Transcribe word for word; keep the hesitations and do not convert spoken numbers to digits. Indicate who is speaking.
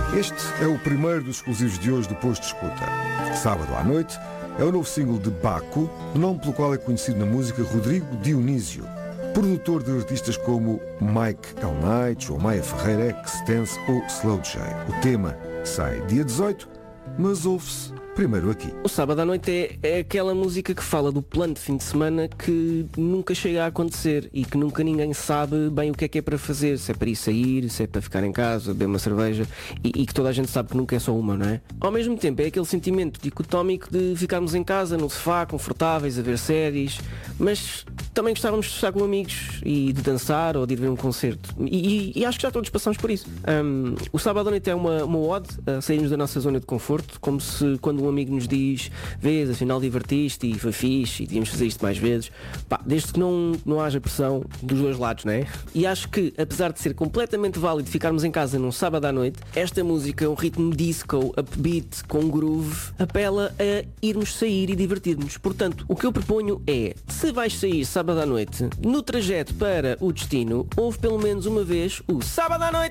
Speaker 1: Este é o primeiro dos exclusivos de hoje do Posto de Escuta. Sábado à noite é o novo single de Baco, nome pelo qual é conhecido na música Rodrigo Dionísio, produtor de artistas como Mike L. Knight, ou Maia Ferreira, X-Tense ou Slow J. O tema sai dia dezoito, mas ouve-se primeiro aqui.
Speaker 2: O sábado à noite é, é aquela música que fala do plano de fim de semana que nunca chega a acontecer e que nunca ninguém sabe bem o que é que é para fazer, se é para ir sair, se é para ficar em casa, beber uma cerveja e, e que toda a gente sabe que nunca é só uma, não é? Ao mesmo tempo é aquele sentimento dicotómico de ficarmos em casa, no sofá, confortáveis, a ver séries, mas também gostávamos de estar com amigos e de dançar ou de ir ver um concerto e, e, e acho que já todos passamos por isso. Um, o sábado à noite é uma, uma ode a sairmos da nossa zona de conforto, como se quando um amigo nos diz, vês, afinal divertiste e foi fixe e devíamos fazer isto mais vezes, pá, desde que não, não haja pressão dos dois lados, não é? E acho que, apesar de ser completamente válido ficarmos em casa num sábado à noite, esta música, um ritmo disco, upbeat, com groove, apela a irmos sair e divertir-nos. Portanto, o que eu proponho é, se vais sair sábado à noite, no trajeto para o destino, ouve pelo menos uma vez o Sábado à Noite!